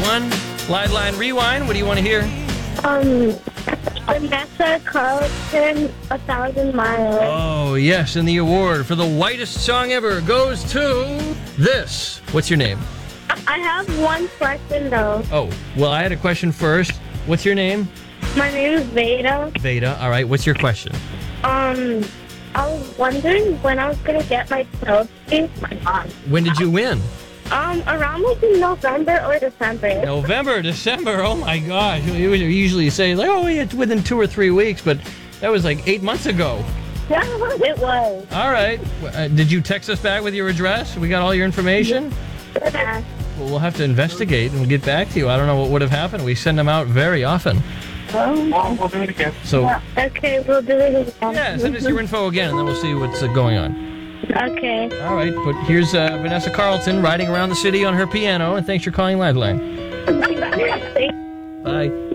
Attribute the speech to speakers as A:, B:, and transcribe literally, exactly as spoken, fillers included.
A: one. Liveline Rewind, what do you want to hear?
B: Um, Vanessa Carlton, A Thousand Miles.
A: Oh, yes, and the award for the whitest song ever goes to this. What's your name?
B: I have one question, though.
A: Oh, well, I had a question first. What's your name?
B: My name is Veda.
A: Veda. All right, what's your question?
B: Um, I was wondering when I was going to get my trophy. My mom.
A: When did you win?
B: Um, around like in November or December.
A: November, December. Oh, my gosh. We usually say, like, oh, it's within two or three weeks, but that was like eight months ago.
B: Yeah, it was.
A: All right. Uh, did you text us back with your address? We got all your information?
B: Yeah.
A: Well, we'll have to investigate and we'll get back to you. I don't know what would have happened. We send them out very often.
B: Well,
C: we'll do it again.
A: So,
B: okay, we'll do it again.
A: yeah, send us your info again, and then we'll see what's uh, going on.
B: Okay.
A: All right, but here's uh, Vanessa Carlton riding around the city on her piano, and thanks for calling Liveline.
B: Thank
A: Bye.